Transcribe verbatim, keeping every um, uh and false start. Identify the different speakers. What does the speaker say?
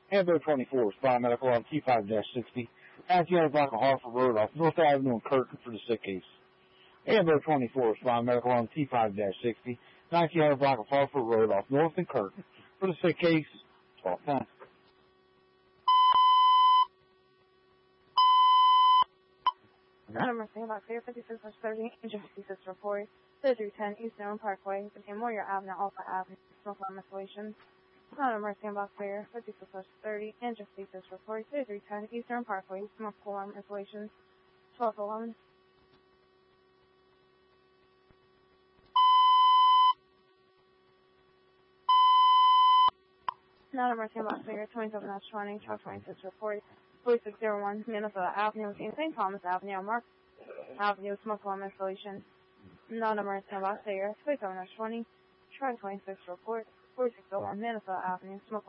Speaker 1: Ambulance twenty-four, Spine Medical on T five sixty, nineteen hundred block of Hartford Road off North Avenue in Kirkland for the sick case. Ambulance twenty-four, Spine Medical on T five sixty, nineteen hundred block of Hartford Road off North and Kirkland for the sick case. twelve times.
Speaker 2: Number about clear fifty-six thirty, Angel fifty-six report, thirty-three ten Eastern Parkway, between Moyer Avenue, Alpha Avenue, smoke alarm installation. Number about clear fifty-six thirty, Angel fifty-six report, thirty-three ten Eastern Parkway, smoke alarm installation. twelve eleven. Number about clear twenty-seven twenty, truck twenty-six report, forty-six oh one, Minnesota Avenue, in Saint Thomas Avenue, Mark Avenue, smoke alarm installation. Number about clear twenty-seven twenty, truck twenty-six report, forty-six oh one, Minnesota Avenue, smoke